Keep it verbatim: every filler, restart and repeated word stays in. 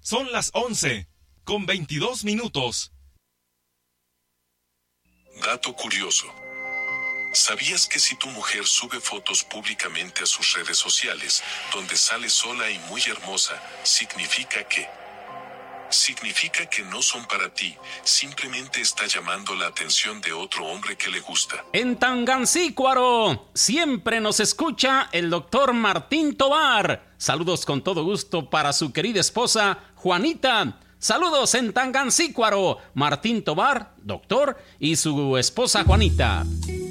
Son las once, con veintidós minutos. Dato curioso. ¿Sabías que si tu mujer sube fotos públicamente a sus redes sociales, donde sale sola y muy hermosa, significa que... Significa que no son para ti, simplemente está llamando la atención de otro hombre que le gusta. En Tangancícuaro siempre nos escucha el doctor Martín Tovar. Saludos con todo gusto para su querida esposa Juanita. Saludos en Tangancícuaro, Martín Tovar, doctor, y su esposa Juanita.